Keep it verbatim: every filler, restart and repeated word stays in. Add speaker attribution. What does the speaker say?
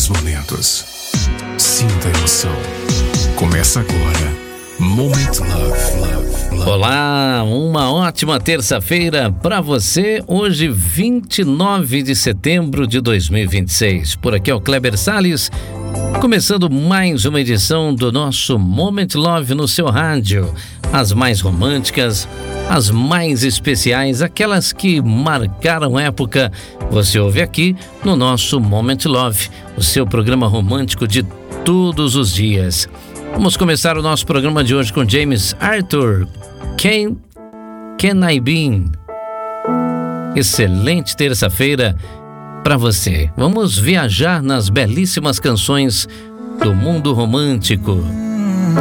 Speaker 1: melhores momentos. Sinta a emoção. Começa agora. Moment Love, Love, Love.
Speaker 2: Olá, uma ótima terça-feira para você. Hoje, vinte e nove de setembro de dois mil e vinte e seis. Por aqui é o Kleber Salles, começando mais uma edição do nosso Moment Love no seu rádio. As mais românticas, as mais especiais, aquelas que marcaram época, você ouve aqui no nosso Moment Love, o seu programa romântico de todos os dias. Vamos começar o nosso programa de hoje com James Arthur, Can, Can I Be? Excelente terça-feira para você. Vamos viajar nas belíssimas canções do mundo romântico.